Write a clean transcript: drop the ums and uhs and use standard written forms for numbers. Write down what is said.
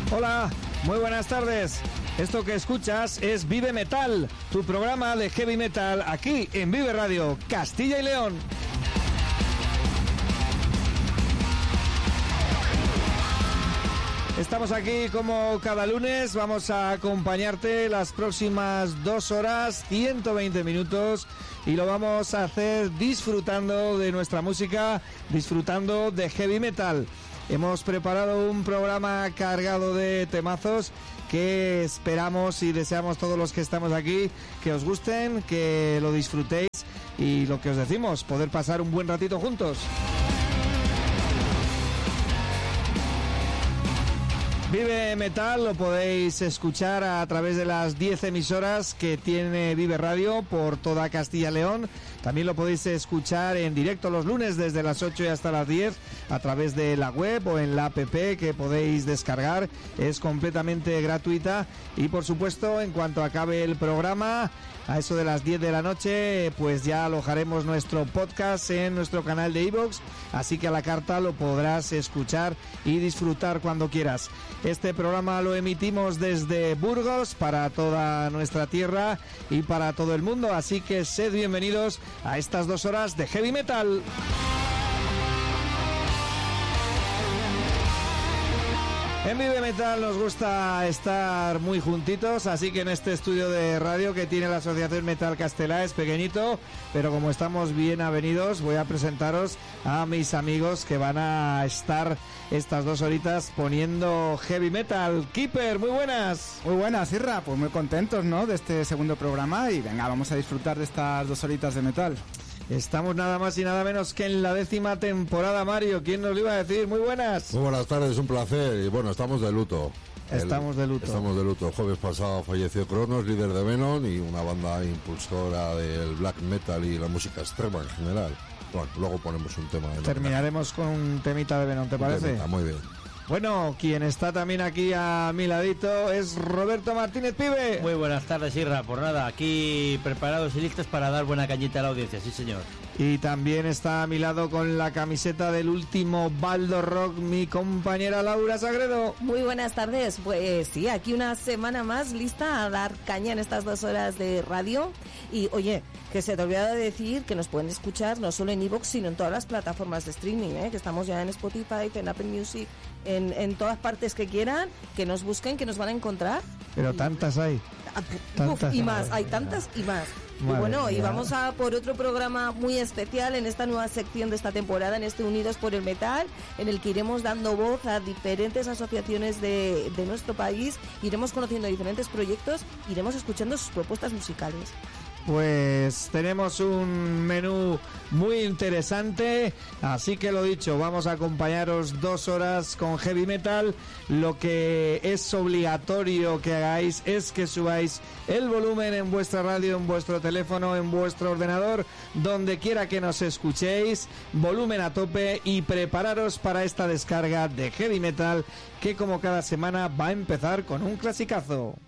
Hola, muy buenas tardes. Esto que escuchas es Vive Metal, tu programa de heavy metal aquí en Vive Radio, Castilla y León. Estamos aquí como cada lunes, vamos a acompañarte las próximas 2 horas, 120 minutos y lo vamos a hacer disfrutando de nuestra música, disfrutando de heavy metal. Hemos preparado un programa cargado de temazos que esperamos y deseamos todos los que estamos aquí que os gusten, que lo disfrutéis y lo que os decimos, poder pasar un buen ratito juntos. Vive Metal lo podéis escuchar a través de las 10 emisoras que tiene Vive Radio por toda Castilla y León. También lo podéis escuchar en directo los lunes desde las 8 y hasta las 10 a través de la web o en la app que podéis descargar. Es completamente gratuita y por supuesto en cuanto acabe el programa a eso de las 10 de la noche pues ya alojaremos nuestro podcast en nuestro canal de iVoox, así que a la carta lo podrás escuchar y disfrutar cuando quieras. Este programa lo emitimos desde Burgos para toda nuestra tierra y para todo el mundo, así que sed bienvenidos a estas 2 horas de heavy metal. En Vive Metal nos gusta estar muy juntitos, así que en este estudio de radio que tiene la Asociación Metal Castelá es pequeñito, pero como estamos bien avenidos, voy a presentaros a mis amigos que van a estar estas 2 horitas poniendo heavy metal. Keeper, muy buenas. Muy buenas, Irra, pues muy contentos, ¿no?, de este segundo programa y venga, vamos a disfrutar de estas 2 horitas de metal. Estamos nada más y nada menos que en la 10ª temporada, Mario. ¿Quién nos lo iba a decir? Muy buenas. Muy buenas tardes, un placer. Y bueno, estamos de luto. Estamos de luto. El jueves pasado falleció Cronos, líder de Venom y una banda impulsora del black metal y la música extrema en general. Bueno, luego ponemos un tema. Terminaremos con un temita de Venom, ¿te parece? Muy bien. Bueno, quien está también aquí a mi ladito es Roberto Martínez, pibe. Muy buenas tardes, Irra. Por nada, aquí preparados y listos para dar buena cañita a la audiencia, sí señor. Y también está a mi lado con la camiseta del último Baldo Rock, mi compañera Laura Sagredo. Muy buenas tardes. Pues sí, aquí una semana más lista a dar caña en estas 2 horas de radio. Y oye, que se te olvidó decir que nos pueden escuchar no solo en iVoox, sino en todas las plataformas de streaming, que estamos ya en Spotify, en Apple Music, en todas partes que quieran, que nos busquen, que nos van a encontrar. Pero tantas hay. Tantas. Y más, hay tantas y más. Y bueno, y vamos a por otro programa muy especial en esta nueva sección de esta temporada, en este Unidos por el Metal, en el que iremos dando voz a diferentes asociaciones de nuestro país, iremos conociendo diferentes proyectos, iremos escuchando sus propuestas musicales. Pues tenemos un menú muy interesante, así que lo dicho, vamos a acompañaros 2 horas con heavy metal. Lo que es obligatorio que hagáis es que subáis el volumen en vuestra radio, en vuestro teléfono, en vuestro ordenador, donde quiera que nos escuchéis, volumen a tope y prepararos para esta descarga de heavy metal que como cada semana va a empezar con un clasicazo.